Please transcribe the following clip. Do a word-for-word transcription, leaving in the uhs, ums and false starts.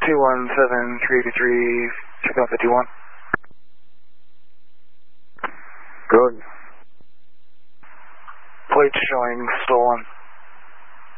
two one seven three eight three, check out fifty-one. Good. Plate showing stolen.